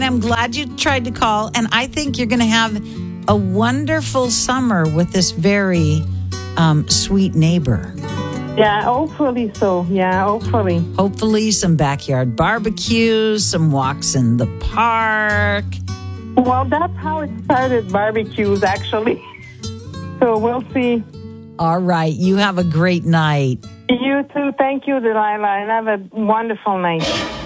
I'm glad you tried to call. And I think you're going to have a wonderful summer with this very sweet neighbor. Yeah, hopefully so. Yeah, hopefully. Hopefully some backyard barbecues, some walks in the park. Well, that's how it started, barbecues, actually. So we'll see. All right. You have a great night. You too. Thank you, Delilah, and have a wonderful night.